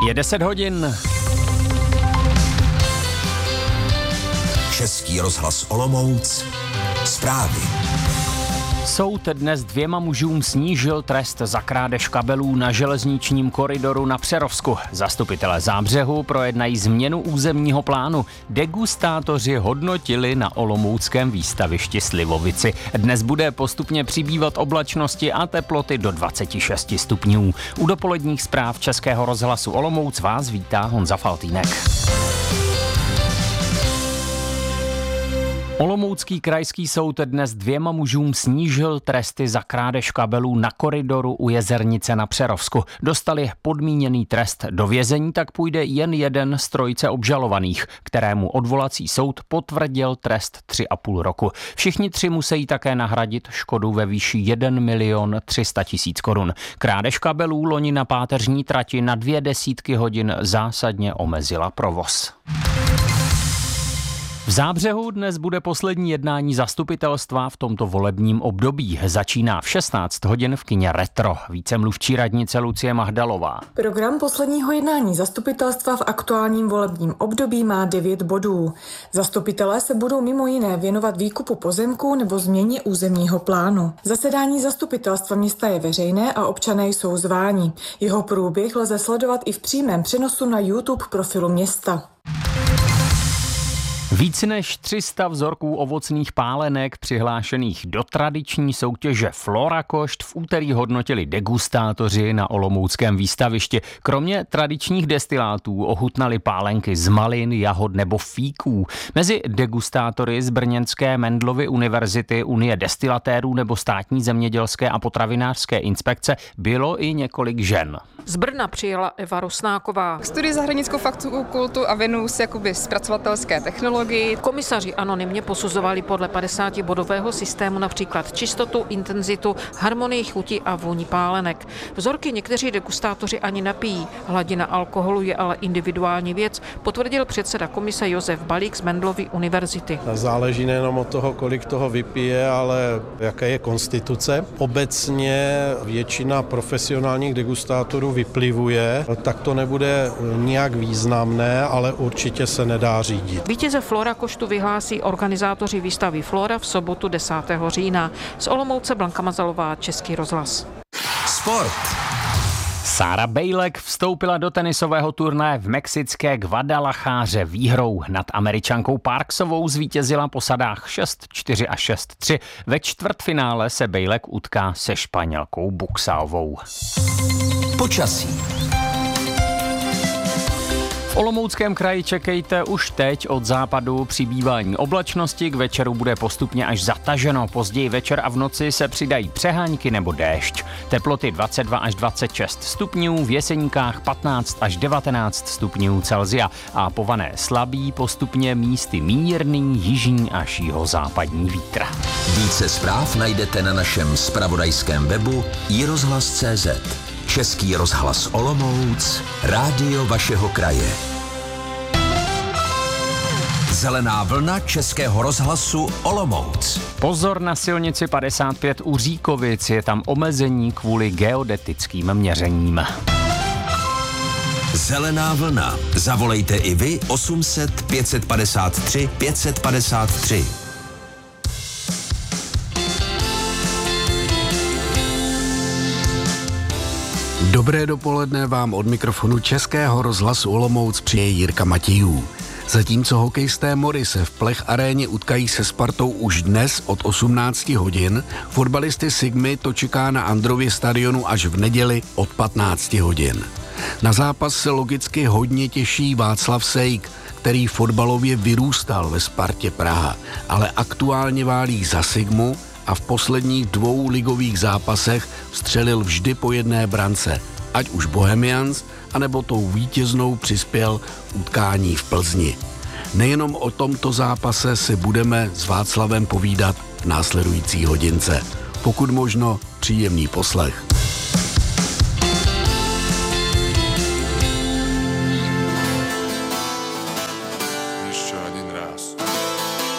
Je 10 hodin. Český rozhlas Olomouc. Zprávy. Soud dnes 2 mužům snížil trest za krádež kabelů na železničním koridoru na Přerovsku. Zastupitelé Zábřehu projednají změnu územního plánu. Degustátoři hodnotili na olomouckém výstavišti Slivovici. Dnes bude postupně přibývat oblačnosti a teploty do 26 stupňů. U dopoledních zpráv Českého rozhlasu Olomouc vás vítá Honza Faltýnek. Olomoucký krajský soud dnes 2 mužům snížil tresty za krádež kabelů na koridoru u Jezernice na Přerovsku. Dostali podmíněný trest. Do vězení tak půjde jen jeden z 3 obžalovaných, kterému odvolací soud potvrdil trest 3,5 roku. Všichni 3 musí také nahradit škodu ve výši 1 300 000 korun. Krádež kabelů loni na páteřní trati na 20 hodin zásadně omezila provoz. V Zábřehu dnes bude poslední jednání zastupitelstva v tomto volebním období. Začíná v 16 hodin v kině Retro. Vícemluvčí radnice Lucie Mahdalová. Program posledního jednání zastupitelstva v aktuálním volebním období má 9 bodů. Zastupitelé se budou mimo jiné věnovat výkupu pozemků nebo změně územního plánu. Zasedání zastupitelstva města je veřejné a občané jsou zváni. Jeho průběh lze sledovat i v přímém přenosu na YouTube profilu města. Víc než 300 vzorků ovocných pálenek přihlášených do tradiční soutěže Florakošt v úterý hodnotili degustátoři na olomouckém výstavišti. Kromě tradičních destilátů ochutnali pálenky z malin, jahod nebo fíků. Mezi degustátory z brněnské Mendelovy univerzity, Unie destilatérů nebo Státní zemědělské a potravinářské inspekce bylo i několik žen. Z Brna přijela Eva Rusnáková. Studuji zahraničskou fakultu a věnuju se zpracovatelské technologii. Komisaři anonymně posuzovali podle 50-bodového systému například čistotu, intenzitu, harmonii chuti a vůni pálenek. Vzorky někteří degustátoři ani nepijí. Hladina alkoholu je ale individuální věc, potvrdil předseda komise Josef Balík z Mendelovy univerzity. Záleží nejenom od toho, kolik toho vypije, ale jaké je konstituce. Obecně většina profesionálních degustátorů vyplivuje, tak to nebude nijak významné, ale určitě se nedá řídit. Vítěze Florakoštu vyhlásí organizátoři výstavy Flora v sobotu 10. října. Z Olomouce Blanka Mazalová, Český rozhlas. Sport. Sára Bejlek vstoupila do tenisového turnaje v mexické Guadalajáře výhrou. Nad Američankou Parksovou zvítězila po sadách 6-4 a 6-3. Ve čtvrtfinále se Bejlek utká se Španělkou Buxaovou. Počasí. V Olomouckém kraji čekejte už teď od západu přibývání oblačnosti, k večeru bude postupně až zataženo, později večer a v noci se přidají přehánky nebo déšť. Teploty 22 až 26 stupňů, v Jeseníkách 15 až 19 stupňů Celsia a pované slabý, postupně místy mírný jižní až jihozápadní vítr. Více zpráv najdete na našem zpravodajském webu iRozhlas.cz. Český rozhlas Olomouc, rádio vašeho kraje. Zelená vlna Českého rozhlasu Olomouc. Pozor na silnici 55 u Říkovic, je tam omezení kvůli geodetickým měřením. Zelená vlna. Zavolejte i vy 800 553 553. Dobré dopoledne vám od mikrofonu Českého rozhlasu Olomouc přijde Jirka Matějů. Zatímco hokejisté Mory se v Plech aréně utkají se Spartou už dnes od 18 hodin, fotbalisty Sigmy to čeká na Andrově stadionu až v neděli od 15 hodin. Na zápas se logicky hodně těší Václav Sejk, který fotbalově vyrůstal ve Spartě Praha, ale aktuálně válí za Sigmu a v posledních 2 ligových zápasech vstřelil vždy po 1 brance, ať už Bohemians, anebo tou vítěznou přispěl v utkání v Plzni. Nejenom o tomto zápase si budeme s Václavem povídat v následující hodince. Pokud možno, příjemný poslech.